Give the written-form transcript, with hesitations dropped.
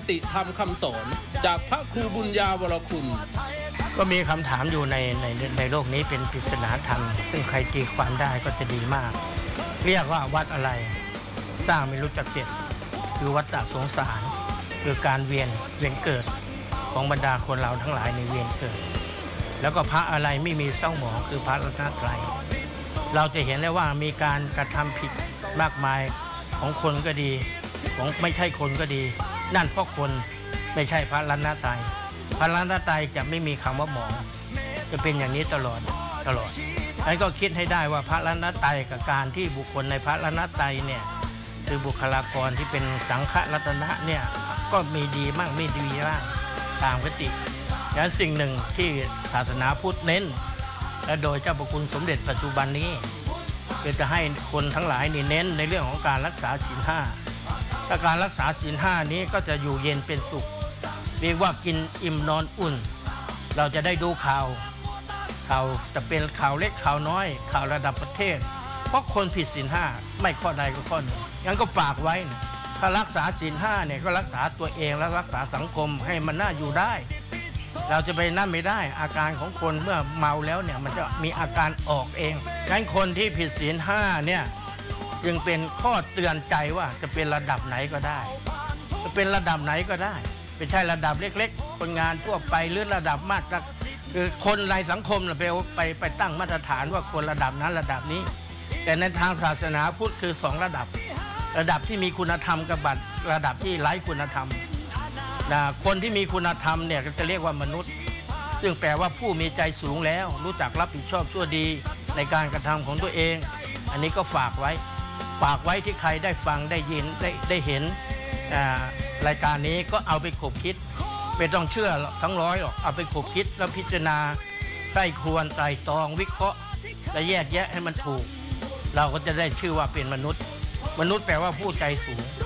ติธรรมคำสอนจากพระครูบุญญาวรคุณก็มีคำถามอยู่ในโลกนี้เป็นปริศนาธรรมซึ่งใครตีความได้ก็จะดีมากเรียกว่าวัดอะไรสร้างไม่รู้จักเสร็จคือวัฏฏะสงสารคือการเวียนเกิดของบรรดาคนเราทั้งหลายในเวียนเกิดแล้วก็พระอะไรไม่มีเศร้าหมองคือพระรัตนตรัยเราจะเห็นได้ว่ามีการกระทำผิดมากมายของคนก็ดีของไม่ใช่คนก็ดีนั่นเพราะคนไม่ใช่พระรัตนตรัยพระรัตนตรัยจะไม่มีคำว่าหมองจะเป็นอย่างนี้ตลอดนั้นก็คิดให้ได้ว่าพระรัตนตรัยกับการที่บุคคลในพระรัตนตรัยเนี่ยคือบุคลากรที่เป็นสังฆรัตนะเนี่ยก็มีดีบ้างไม่ดีบ้างตามคติฉะนั้นสิ่งหนึ่งที่ศาสนาพุทธเน้นและโดยเจ้าพระคุณสมเด็จปัจจุบันนี้คือจะให้คนทั้งหลายนี่เน้นในเรื่องของการรักษาศีลห้าถ้าการรักษาศีลห้านี้ก็จะอยู่เย็นเป็นสุขเรียกว่ากินอิ่มนอนอุ่นเราจะได้ดูข่าวจะเป็นข่าวเล็กข่าวน้อยข่าวระดับประเทศเพราะคนผิดศีลห้าไม่ข้อใดก็ข้อหนึ่งงั้นก็ฝากไว้ถ้ารักษาศีลห้าเนี่ยก็รักษาตัวเองและรักษาสังคมให้มันน่าอยู่ได้เราจะไปนั่นไม่ได้อาการของคนเมื่อเมาแล้วเนี่ยมันจะมีอาการออกเองงั้นคนที่ผิดศีลห้าเนี่ยจึงเป็นข้อเตือนใจว่าจะเป็นระดับไหนก็ได้จะเป็นระดับไหนก็ได้ไม่ใช่ระดับเล็กๆคนงานทั่วไปหรือระดับมาตรคือคนในสังคมไปตั้งมาตรฐานว่าคนระดับนั้นระดับนี้แต่ในทางศาสนาพุทธคือ2ระดับที่มีคุณธรรมกับระดับที่ไร้คุณธรรมคนที่มีคุณธรรมเนี่ยก็จะเรียกว่ามนุษย์ซึ่งแปลว่าผู้มีใจสูงแล้วรู้จักรับผิดชอบชั่วดีในการกระทำของตัวเองอันนี้ก็ฝากไว้ที่ใครได้ฟังได้ยินได้เห็นรายการนี้ก็เอาไปขบคิดไม่ต้องเชื่อทั้งร้อยหรอกเอาไปขบคิดแล้วพิจารณาใคร่ครวญไตร่ตรองวิเคราะห์และแยกแยะให้มันถูกเราก็จะได้ชื่อว่าเป็นมนุษย์แปลว่าผู้ใจสูง